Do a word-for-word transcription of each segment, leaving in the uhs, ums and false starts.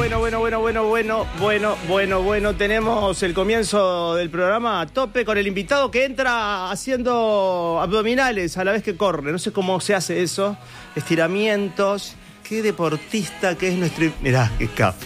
bueno, bueno, bueno, bueno, bueno, bueno, bueno, bueno. Tenemos el comienzo del programa a tope con el invitado que entra haciendo abdominales a la vez que corre. No sé cómo se hace eso. Estiramientos. Qué deportista que es nuestro... Mirá, qué cap.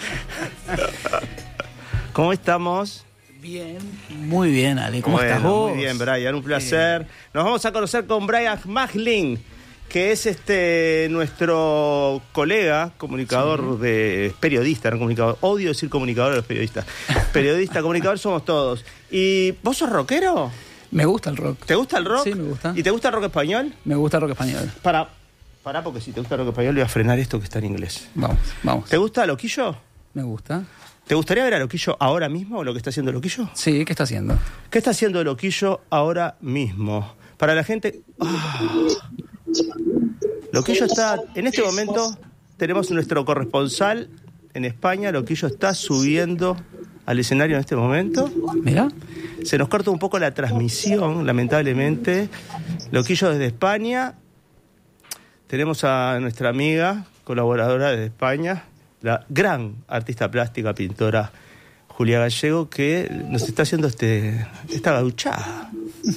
¿Cómo estamos? Bien, muy bien, Ale. ¿Cómo bueno, estás vos? Muy bien, Brian, un placer. Eh. Nos vamos a conocer con Brian Maslin, que es este nuestro colega, comunicador, sí. de periodista, no comunicador. Odio decir comunicador de los periodistas. Periodista, comunicador somos todos. ¿Y vos sos rockero? Me gusta el rock. ¿Te gusta el rock? Sí, me gusta. ¿Y te gusta el rock español? Me gusta el rock español. Para, para porque si te gusta el rock español voy a frenar esto que está en inglés. Vamos, vamos. ¿Te gusta Loquillo? Me gusta. ¿Te gustaría ver a Loquillo ahora mismo, lo que está haciendo Loquillo? Sí, ¿qué está haciendo? ¿Qué está haciendo Loquillo ahora mismo? Para la gente... Oh. Loquillo está... En este momento tenemos nuestro corresponsal en España. Loquillo está subiendo al escenario en este momento. Mira. Se nos corta un poco la transmisión, lamentablemente. Loquillo desde España. Tenemos a nuestra amiga, colaboradora desde España, la gran artista plástica, pintora Julia Gallego, que nos está haciendo este esta gauchada.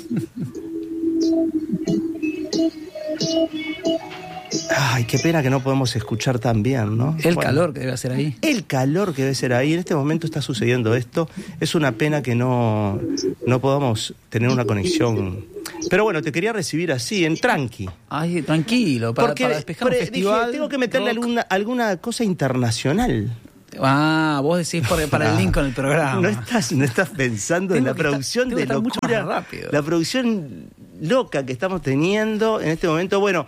Ay, qué pena que no podemos escuchar tan bien, ¿no? El bueno, calor que debe hacer ahí. El calor que debe ser ahí. En este momento está sucediendo esto. Es una pena que no, no podamos tener una conexión. Pero bueno, te quería recibir así, en tranqui. Ay, tranquilo, para, Porque, para despejar un festival. Dije, tengo que meterle alguna, alguna cosa internacional. Ah, vos decís por, para el link con el programa. No estás, no estás pensando tengo en la producción estar, de locura. Mucho más rápido. La producción loca que estamos teniendo en este momento. Bueno,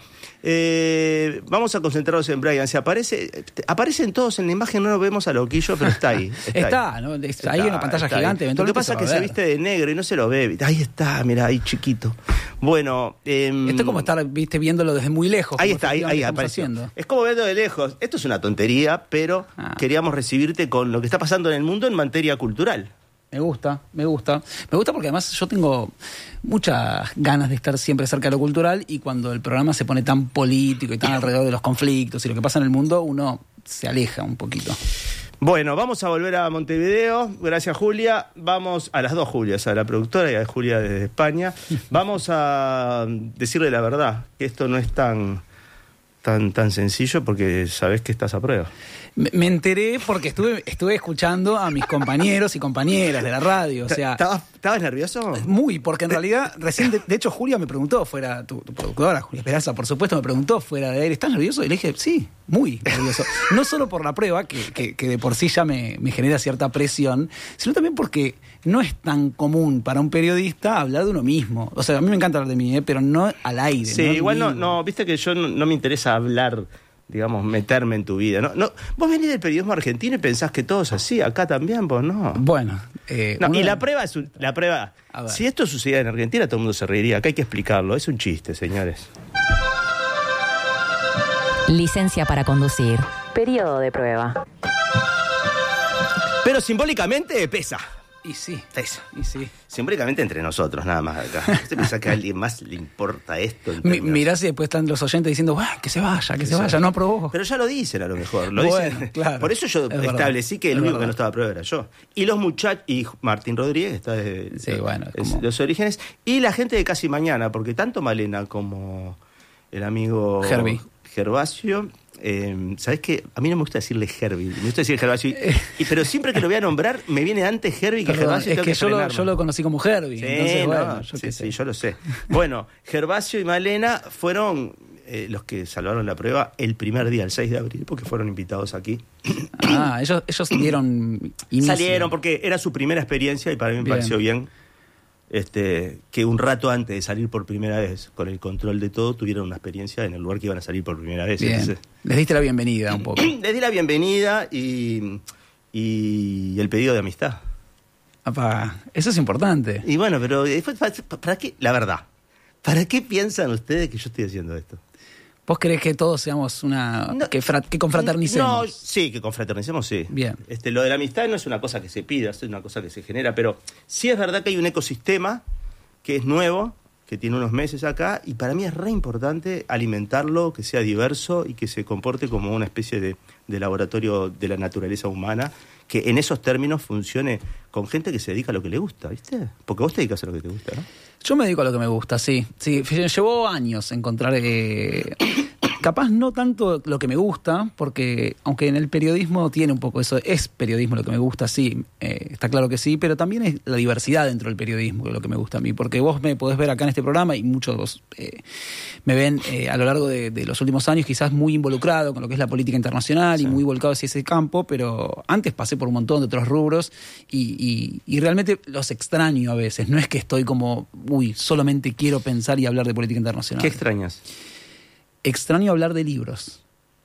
eh, vamos a concentrarnos en Brian. Se aparece, aparecen todos en la imagen, no lo vemos a Loquillo, pero está ahí. Está, está, ahí. ¿no? Está, está ahí en la pantalla gigante. Lo que pasa es que se viste de negro y no se lo ve. Ahí está, mira, ahí chiquito. Bueno, eh, esto es como estar, viste, viéndolo desde muy lejos. Ahí está, ahí, ahí apareció. Haciendo. Es como verlo de lejos. Esto es una tontería, pero ah. queríamos recibirte con lo que está pasando en el mundo en materia cultural. Me gusta, me gusta. Me gusta porque además yo tengo muchas ganas de estar siempre cerca de lo cultural y cuando el programa se pone tan político y tan alrededor de los conflictos y lo que pasa en el mundo, uno se aleja un poquito. Bueno, vamos a volver a Montevideo. Gracias, Julia. Vamos a las dos Julias, a la productora y a Julia desde España. Vamos a decirle la verdad, que esto no es tan, tan, tan sencillo porque sabés que estás a prueba. Me enteré porque estuve estuve escuchando a mis compañeros y compañeras de la radio, o sea... ¿Estabas, ¿estabas nervioso? Muy, porque en realidad, recién, de, de hecho, Julia me preguntó fuera, tu, tu productora, Julia Peraza, por supuesto, me preguntó fuera de aire, ¿estás nervioso? Y le dije, sí, muy nervioso. No solo por la prueba, que, que, que de por sí ya me, me genera cierta presión, sino también porque no es tan común para un periodista hablar de uno mismo. O sea, a mí me encanta hablar de mí, ¿eh? Pero no al aire. Sí, no igual no, no, viste que yo no, no me interesa hablar... digamos, meterme en tu vida. ¿No? No, vos venís del periodismo argentino y pensás que todo es así, acá también, vos no. Bueno. Eh, no una... Y la prueba es un, la prueba. Si esto sucediera en Argentina, todo el mundo se reiría. Acá hay que explicarlo. Es un chiste, señores. Licencia para conducir. Periodo de prueba. Pero simbólicamente pesa. Y sí, eso. Y sí. Simbólicamente entre nosotros, nada más acá. ¿Usted piensa que a alguien más le importa esto? Mi, mirá si después están los oyentes diciendo, que se vaya, que, que se vaya, vaya, no aprobó. Pero ya lo dicen a lo mejor. Lo bueno, dicen. Claro, por eso yo establecí que el único verdad. que no estaba a prueba era yo. Y los muchachos, y Martín Rodríguez, está de sí, bueno, como... los orígenes, y la gente de Casi Mañana, porque tanto Malena como el amigo Herbie. Gervasio... Eh, ¿Sabés qué? A mí no me gusta decirle Herbie, me gusta decir Gervasio. Y, pero siempre que lo voy a nombrar, me viene antes Herbie que Perdón, Gervasio. Es que, que yo, lo, yo lo conocí como Herbie. Sí, entonces, no, bueno, yo sí, sí, yo lo sé. Bueno, Gervasio y Malena fueron eh, los que salvaron la prueba el primer día, el seis de abril, porque fueron invitados aquí. Ah, ellos, ellos dieron inicio. Salieron porque era su primera experiencia y para mí me bien. pareció bien. Este, que un rato antes de salir por primera vez, con el control de todo, tuvieron una experiencia en el lugar que iban a salir por primera vez. Bien. Entonces, les diste la bienvenida un poco. Les di la bienvenida y, y el pedido de amistad. Apá, eso es importante. Y bueno, pero ¿para, ¿para qué? La verdad, ¿para qué piensan ustedes que yo estoy haciendo esto? ¿Vos querés que todos seamos una... No, que, fra, que confraternicemos? No, sí, que confraternicemos, sí. Bien. Este, lo de la amistad no es una cosa que se pida, es una cosa que se genera, pero sí es verdad que hay un ecosistema que es nuevo, que tiene unos meses acá, y para mí es re importante alimentarlo, que sea diverso y que se comporte como una especie de, de laboratorio de la naturaleza humana, que en esos términos funcione con gente que se dedica a lo que le gusta, ¿viste? Porque vos te dedicas a lo que te gusta, ¿no? Yo me dedico a lo que me gusta, sí. Sí, llevó años encontrar... Eh, capaz no tanto lo que me gusta, porque aunque en el periodismo tiene un poco eso, es periodismo lo que me gusta, sí, eh, está claro que sí, pero también es la diversidad dentro del periodismo lo que me gusta a mí, porque vos me podés ver acá en este programa y muchos eh, me ven eh, a lo largo de, de los últimos años quizás muy involucrado con lo que es la política internacional, sí, y muy volcado hacia ese campo, pero antes pasé por un montón de otros rubros y, y, y realmente los extraño a veces, no es que estoy como, uy, solamente quiero pensar y hablar de política internacional. ¿Qué extrañas? Extraño hablar de libros.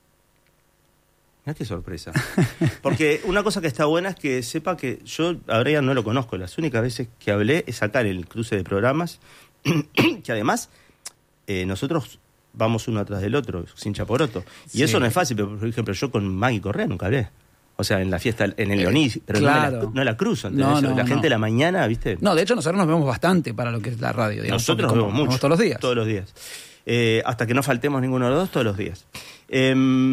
Mirá qué sorpresa. Porque una cosa que está buena es que sepa que yo a Brian no lo conozco. Las únicas veces que hablé es acá en el cruce de programas, que además eh, nosotros vamos uno atrás del otro, sin chaporoto. Y sí, eso no es fácil, pero por ejemplo yo con Maggie Correa nunca hablé. O sea, en la fiesta, en el Leonís, pero claro, no, la, no la cruzo. No, no, la gente no. De la mañana, ¿viste? No, de hecho nosotros nos vemos bastante para lo que es la radio. Digamos, nosotros nos vemos mucho. Vemos todos los días. Todos los días. Eh, hasta que no faltemos ninguno de los dos, todos los días. Eh,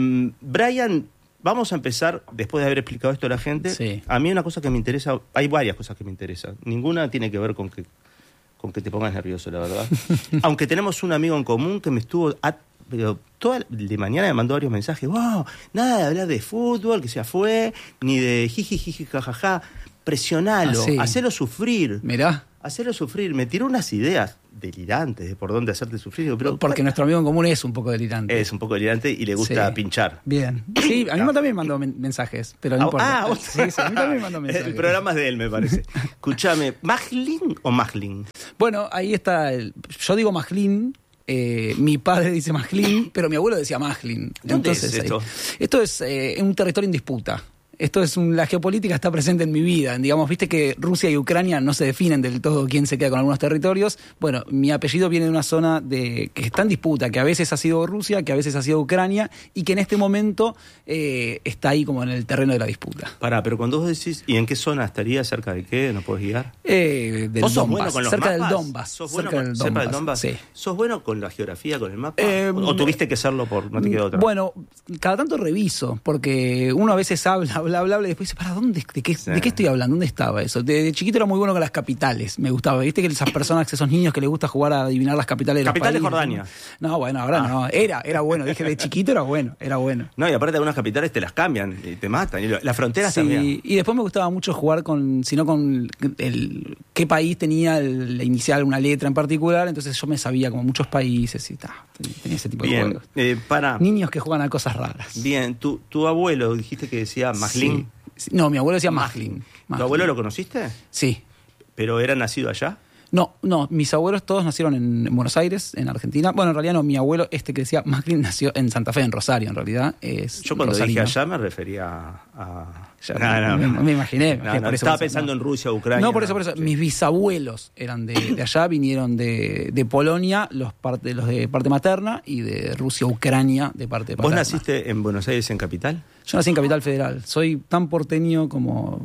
Brian, vamos a empezar, después de haber explicado esto a la gente. Sí. A mí una cosa que me interesa, hay varias cosas que me interesan. Ninguna tiene que ver con que, con que te pongas nervioso, la verdad. Aunque tenemos un amigo en común que me estuvo... A, pero toda de mañana me mandó varios mensajes. ¡Wow! Nada de hablar de fútbol, que se fue, ni de jiji, jajaja. Presionalo, ah, sí. Hacelo sufrir. Mirá. Hacerlo sufrir. Me tiró unas ideas delirantes de por dónde hacerte sufrir. Pero, porque ¿cuál? Nuestro amigo en común es un poco delirante. Es un poco delirante y le gusta sí. pinchar. Bien. Sí, a mí ah. también me mandó men- mensajes, pero no ah, importa. Ah, sí, sí, a mí también me mandó mensajes. El programa es de él, me parece. Escúchame, ¿Majlin o Majlin? Bueno, ahí está. El, yo digo Majlin. Eh, mi padre dice Majlin, pero mi abuelo decía Majlin. ¿Dónde Entonces, es esto? Ahí. Esto es eh, un territorio en disputa. Esto es un, la geopolítica está presente en mi vida. Digamos, viste que Rusia y Ucrania no se definen del todo quién se queda con algunos territorios. Bueno, mi apellido viene de una zona de que está en disputa, que a veces ha sido Rusia, que a veces ha sido Ucrania, y que en este momento eh, está ahí como en el terreno de la disputa. Pará, pero cuando vos decís, ¿y en qué zona estaría? ¿Cerca de qué? ¿Nos podés guiar? Eh, del ¿Vos sos Donbass, bueno con los cerca mapas? del Donbass. ¿Sos bueno cerca con, del cerca Donbass, del Donbass? Sí. ¿Sos bueno con la geografía, con el mapa? Eh, ¿O tuviste que serlo por no te quedó otra? Bueno, cada tanto reviso, porque uno a veces habla, habla, habla, habla y después dice, ¿para dónde? ¿De qué, sí. ¿De qué estoy hablando? ¿Dónde estaba eso? De, de chiquito era muy bueno con las capitales, me gustaba. ¿Viste que esas personas, esos niños que les gusta jugar a adivinar las capitales de los Capital países? de Jordania. No, bueno, ahora ah. no. Era, era bueno. Dije, de chiquito era bueno, era bueno. No, y aparte algunas capitales te las cambian y te matan. Y la frontera sí, también. Y después me gustaba mucho jugar con, sino con el qué país tenía el, la inicial, una letra en particular. Entonces yo me sabía como muchos países y ta, tenía ese tipo Bien, de juegos. Eh, para... Niños que juegan a cosas raras. Bien, tu, tu abuelo dijiste que decía Majlin. Sí. No, mi abuelo decía Majlin. ¿Tu abuelo lo conociste? Sí. ¿Pero era nacido allá? No, no, mis abuelos todos nacieron en, en Buenos Aires, en Argentina. Bueno, en realidad no, mi abuelo, este que decía Majlin, nació en Santa Fe, en Rosario, en realidad. Es Yo cuando rosarino. dije allá me refería a... Ya, no, no, me, me imaginé. No, no, por eso estaba por pensando no. en Rusia, Ucrania. No, por eso, por eso. Sí. Mis bisabuelos eran de, de allá, vinieron de, de Polonia, los, parte, los de parte materna, y de Rusia, Ucrania, de parte paterna. ¿Vos naciste en Buenos Aires, en Capital? Yo nací en Capital Federal. Soy tan porteño como...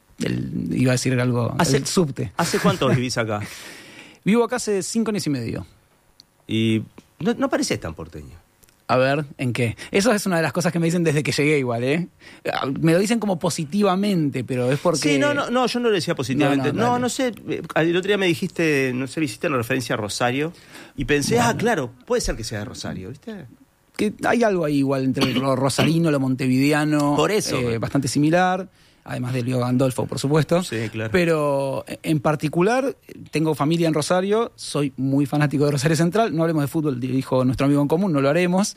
El, iba a decir algo, ¿Hace, el subte. ¿Hace cuánto vivís acá? Vivo acá hace cinco años y medio. Y no, no parecés tan porteño. A ver, ¿en qué? Eso es una de las cosas que me dicen desde que llegué igual, ¿eh? Me lo dicen como positivamente, pero es porque... Sí, no, no, no yo no lo decía positivamente. No, no, no, no sé, el otro día me dijiste, no sé, me hiciste una referencia a Rosario, y pensé, bueno. ah, claro, puede ser que sea de Rosario, ¿viste? Que hay algo ahí igual entre lo rosarino, lo montevideano. Por eso. Eh, bastante similar. Además de Leo Gandolfo, por supuesto. Sí, claro. Pero en particular, tengo familia en Rosario, soy muy fanático de Rosario Central. No hablemos de fútbol, dijo nuestro amigo en común, no lo haremos.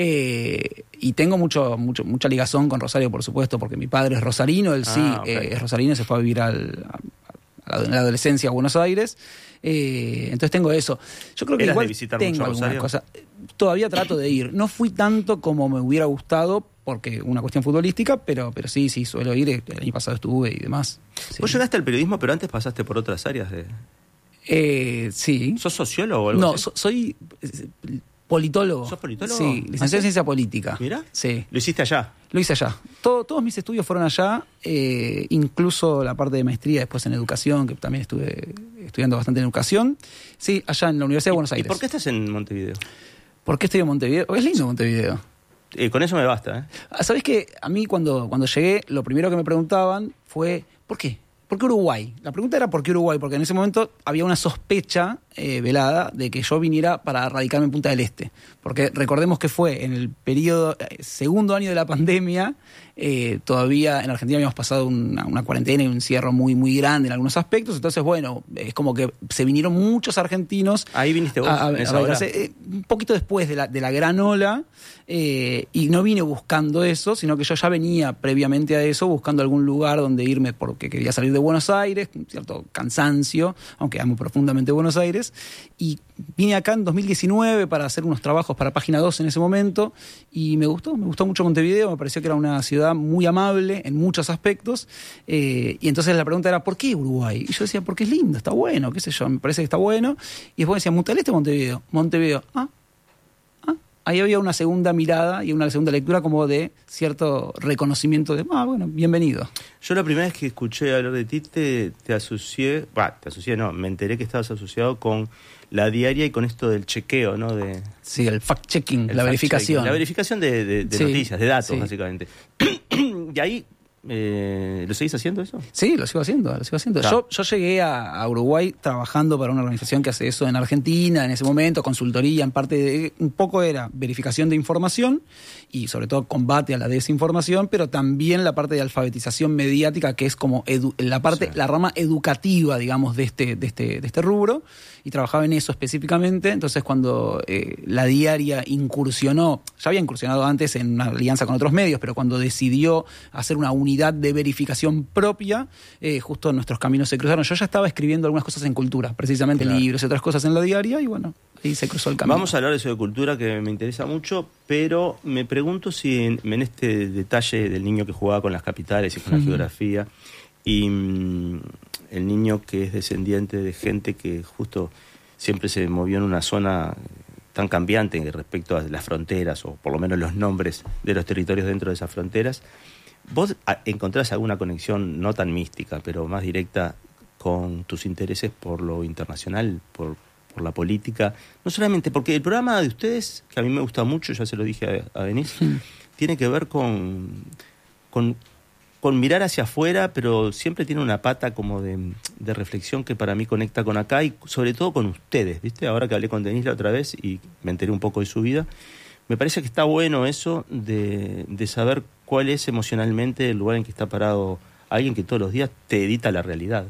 Eh, y tengo mucho, mucho, mucha ligazón con Rosario, por supuesto, porque mi padre es rosarino, él sí ah, okay. eh, es rosarino, se fue a vivir al, a, a la adolescencia a Buenos Aires. Eh, entonces tengo eso. Yo creo que igual de visitar tengo mucho alguna Rosario? cosa. Todavía trato de ir. No fui tanto como me hubiera gustado, porque una cuestión futbolística, pero, pero sí, sí, suelo ir. El año pasado estuve y demás. Sí. Vos llegaste al periodismo, pero antes pasaste por otras áreas de... Eh, sí. ¿Sos sociólogo o algo no, así? So, soy politólogo. ¿Sos politólogo? Sí, licenciado en ciencia política. ¿Mirá? Sí. ¿Lo hiciste allá? Lo hice allá. Todo, todos mis estudios fueron allá, eh, incluso la parte de maestría después en educación, que también estuve estudiando bastante en educación. Sí, allá en la Universidad de Buenos Aires. ¿Y por qué estás en Montevideo? ¿Por qué estoy en Montevideo? Es lindo Montevideo. Eh, con eso me basta, ¿eh? ¿Sabés que a mí cuando, cuando llegué, lo primero que me preguntaban fue, ¿por qué? ¿Por qué Uruguay? La pregunta era ¿por qué Uruguay? Porque en ese momento había una sospecha eh, velada de que yo viniera para radicarme en Punta del Este. Porque recordemos que fue en el periodo, eh, segundo año de la pandemia, eh, todavía en Argentina habíamos pasado una, una cuarentena y un encierro muy, muy grande en algunos aspectos. Entonces, bueno, es como que se vinieron muchos argentinos. Ahí viniste vos, a, a, en esa a hora. eh, un poquito después de la, de la gran ola. Eh, y no vine buscando eso, sino que yo ya venía previamente a eso buscando algún lugar donde irme porque quería salir de Buenos Aires, con cierto cansancio, aunque amo profundamente Buenos Aires, y vine acá en dos mil diecinueve para hacer unos trabajos para Página dos en ese momento, y me gustó, me gustó mucho Montevideo, me pareció que era una ciudad muy amable en muchos aspectos, eh, y entonces la pregunta era, ¿por qué Uruguay? Y yo decía, porque es lindo, está bueno, qué sé yo, me parece que está bueno, y después decía, ¿Punta del Este o Montevideo? Montevideo, ah, ahí había una segunda mirada y una segunda lectura como de cierto reconocimiento de, ah, bueno, bienvenido. Yo la primera vez que escuché hablar de ti te, te asocié, bah, te asocié, no, me enteré que estabas asociado con La Diaria y con esto del chequeo, ¿no? De, sí, el fact-checking, el la fact verificación. Checking, la verificación de, de, de sí, noticias, de datos, sí. básicamente. Y ahí, eh, ¿lo seguís haciendo eso? Sí, lo sigo haciendo, lo sigo haciendo. Yo, yo llegué a, a Uruguay trabajando para una organización que hace eso en Argentina, en ese momento, consultoría, en parte de, un poco era verificación de información y sobre todo combate a la desinformación, pero también la parte de alfabetización mediática, que es como edu, la parte, sí. la rama educativa, digamos, de este, de este, de este rubro, y trabajaba en eso específicamente. Entonces, cuando eh, La Diaria incursionó, ya había incursionado antes en una alianza con otros medios, pero cuando decidió hacer una unidad de verificación propia, eh, justo nuestros caminos se cruzaron. Yo ya estaba escribiendo algunas cosas en cultura, precisamente claro. libros y otras cosas en La Diaria, y bueno, ahí se cruzó el camino. Vamos a hablar de eso de cultura, que me interesa mucho, pero me pregunto si en, en este detalle del niño que jugaba con las capitales y con uh-huh. la geografía, y mmm, el niño que es descendiente de gente que justo siempre se movió en una zona tan cambiante respecto a las fronteras, o por lo menos los nombres de los territorios dentro de esas fronteras, ¿vos encontrás alguna conexión no tan mística, pero más directa con tus intereses por lo internacional, por, por la política? No solamente porque el programa de ustedes, que a mí me gusta mucho, ya se lo dije a, a Denise, sí. tiene que ver con, con, con mirar hacia afuera, pero siempre tiene una pata como de, de reflexión que para mí conecta con acá y sobre todo con ustedes, ¿viste? Ahora que hablé con Denise la otra vez y me enteré un poco de su vida, me parece que está bueno eso de, de saber cuál es emocionalmente el lugar en que está parado alguien que todos los días te edita la realidad.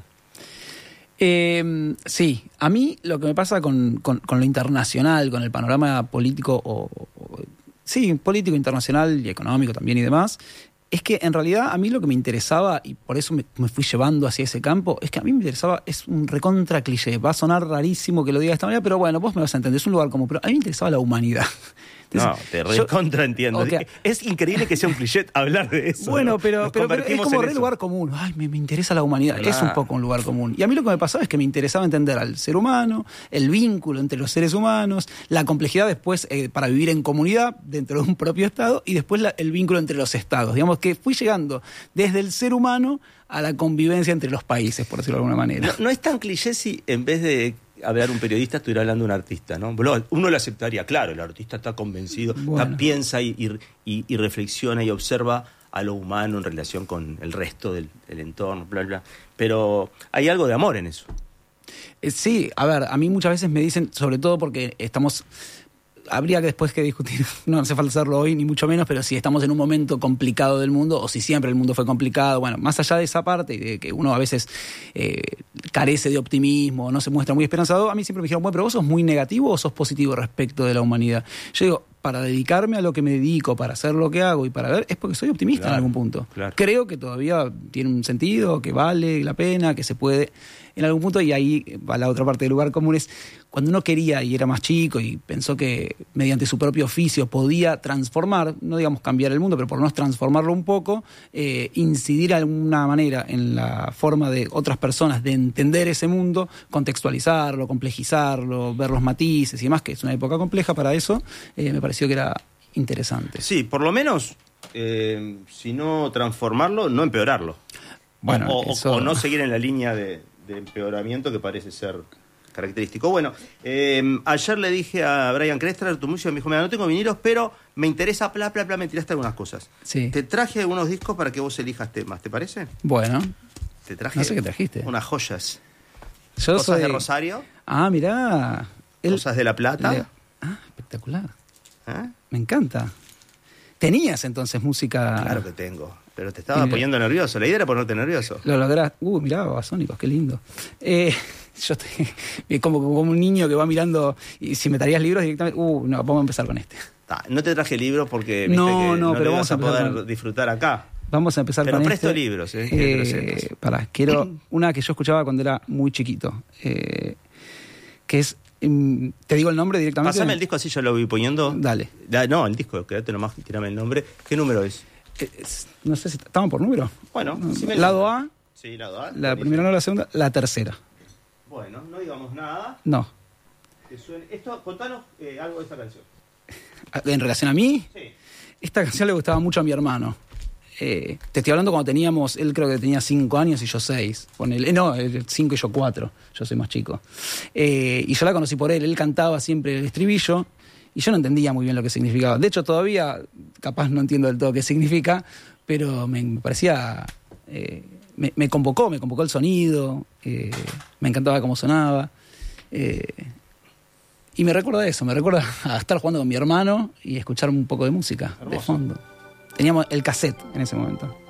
Eh, sí, a mí lo que me pasa con, con, con lo internacional, con el panorama político, o, o, sí, político, internacional y económico también y demás, es que en realidad a mí lo que me interesaba, y por eso me, me fui llevando hacia ese campo, es que a mí me interesaba, es un recontra cliché, va a sonar rarísimo que lo diga de esta manera, pero bueno, vos me vas a entender, es un lugar común, pero a mí me interesaba la humanidad. Entonces, no, te recontraentiendo. Okay. Es increíble que sea un cliché hablar de eso. Bueno, ¿no? pero, pero, pero es como re lugar común. Ay, me, me interesa la humanidad. Claro. Es un poco un lugar común. Y a mí lo que me pasaba es que me interesaba entender al ser humano, el vínculo entre los seres humanos, la complejidad después eh, para vivir en comunidad dentro de un propio estado y después la, el vínculo entre los estados. Digamos que fui llegando desde el ser humano a la convivencia entre los países, por decirlo de alguna manera. No, no es tan cliché si en vez de hablar un periodista estuviera hablando un artista, ¿no? Uno lo aceptaría, claro, el artista está convencido, bueno. está, piensa y, y, y reflexiona y observa a lo humano en relación con el resto del, del entorno, bla, bla. Pero hay algo de amor en eso. Eh, sí, a ver, a mí muchas veces me dicen, sobre todo porque estamos... Habría que después que discutir, no hace falta hacerlo hoy ni mucho menos, pero si estamos en un momento complicado del mundo o si siempre el mundo fue complicado, bueno, más allá de esa parte y de que uno a veces eh, carece de optimismo, no se muestra muy esperanzado, a mí siempre me dijeron, bueno, pero vos sos muy negativo o sos positivo respecto de la humanidad. Yo digo, para dedicarme a lo que me dedico, para hacer lo que hago y para ver, es porque soy optimista claro, en algún punto. Claro. Creo que todavía tiene un sentido, que vale la pena, que se puede en algún punto, y ahí va la otra parte del lugar común, es cuando uno quería y era más chico y pensó que mediante su propio oficio podía transformar, no digamos cambiar el mundo, pero por lo menos transformarlo un poco, eh, incidir de alguna manera en la forma de otras personas de entender ese mundo, contextualizarlo, complejizarlo, ver los matices y demás, que es una época compleja para eso, eh, me pareció que era interesante. Sí, por lo menos, eh, si no transformarlo, no empeorarlo. Bueno, o, eso... o no seguir en la línea de, de empeoramiento que parece ser característico. Bueno, eh, ayer le dije a Brian Krestler, tu músico, me dijo, mira, no tengo vinilos, pero me interesa, bla, bla, bla, me tiraste algunas cosas. Sí. Te traje algunos discos para que vos elijas temas, ¿te parece? Bueno. Te traje No sé qué trajiste. unas joyas. Yo Cosas soy... de Rosario. Ah, mirá. El... Cosas de La Plata. Le... Ah, espectacular. ¿Eh? Me encanta. ¿Tenías entonces música? Claro que tengo, pero te estaba poniendo nervioso. La idea era ponerte nervioso. Lo lograste. Uh, mirá, Babasónicos, qué lindo. Eh, yo estoy como, como un niño que va mirando, y si me traías libros directamente, uh, no, vamos a empezar con este. Ah, no te traje libros porque viste no, que no, no pero lo vamos vas a a poder con... disfrutar acá. Vamos a empezar pero con presto este. libros, eh, eh Pará, quiero una que yo escuchaba cuando era muy chiquito, eh, que es, um, te digo el nombre directamente. Pásame el disco así yo lo voy poniendo. Dale. Da, no, el disco, quédate nomás, tirame el nombre. ¿Qué número es? Eh, es no sé si estaban por número. Bueno, no, si me lado A. Sí, lado A. La primera, no la segunda, la tercera. Bueno, no digamos nada. No. Que suene. Esto, contanos eh, algo de esta canción. ¿En relación a mí? Sí. Esta canción le gustaba mucho a mi hermano. Eh, te estoy hablando cuando teníamos, él creo que tenía cinco años y yo seis. Ponele, no, cinco y yo cuatro. Yo soy más chico. Eh, y yo la conocí por él. Él cantaba siempre el estribillo y yo no entendía muy bien lo que significaba. De hecho, todavía capaz no entiendo del todo qué significa, pero me parecía... Eh, me, me convocó, me convocó el sonido, eh, me encantaba cómo sonaba. Eh, y me recuerda eso, me recuerda a estar jugando con mi hermano y escuchar un poco de música. Hermoso. De fondo. Teníamos el cassette en ese momento.